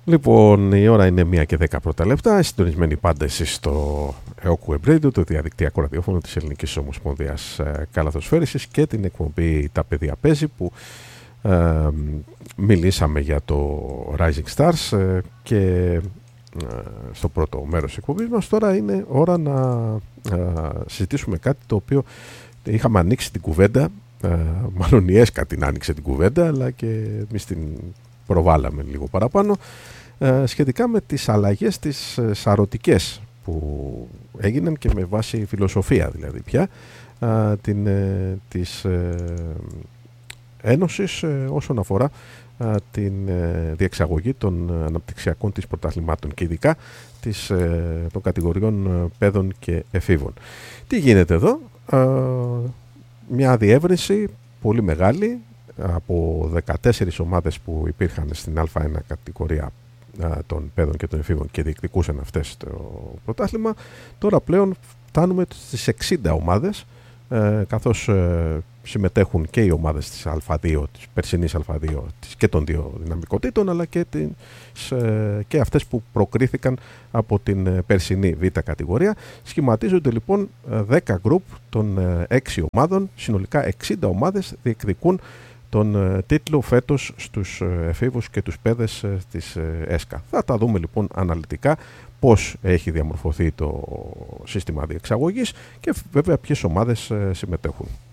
Λοιπόν, η ώρα είναι 1:10 πρώτα λεπτά. Συντονισμένοι πάντα εσείς στο ΕΟΚΟΥ Radio, το διαδικτυακό ραδιόφωνο της Ελληνικής Ομοσπονδίας Καλαθοσφαίρισης, και την εκπομπή «Τα παιδιά παίζει», που μιλήσαμε για το Rising Stars και στο πρώτο μέρος της εκπομπής μας. Τώρα είναι ώρα να συζητήσουμε κάτι το οποίο είχαμε ανοίξει την κουβέντα, μάλλον η ΕΣΚΑ την άνοιξε την κουβέντα, αλλά και εμείς την προβάλαμε λίγο παραπάνω, σχετικά με τις αλλαγές τις σαρωτικές που έγιναν και με βάση φιλοσοφία δηλαδή πια της Ένωσης όσον αφορά την διεξαγωγή των αναπτυξιακών της πρωταθλημάτων και ειδικά των κατηγοριών παιδών και εφήβων. Τι γίνεται εδώ? Μια διεύρυνση πολύ μεγάλη από 14 ομάδες που υπήρχαν στην Α1 κατηγορία των παιδών και των εφήβων και διεκδικούσαν αυτές το πρωτάθλημα. Τώρα πλέον φτάνουμε στις 60 ομάδες, καθώς συμμετέχουν και οι ομάδες της Α2, της περσινής Α2 και των δύο δυναμικότητων, αλλά και αυτές που προκρίθηκαν από την περσινή Β κατηγορία. Σχηματίζονται λοιπόν 10 γκρουπ των 6 ομάδων, συνολικά 60 ομάδες διεκδικούν τον τίτλο φέτος στους εφήβους και τους παιδες της ΕΣΚΑ. Θα τα δούμε λοιπόν αναλυτικά πώς έχει διαμορφωθεί το σύστημα διεξαγωγής και βέβαια ποιες ομάδες συμμετέχουν.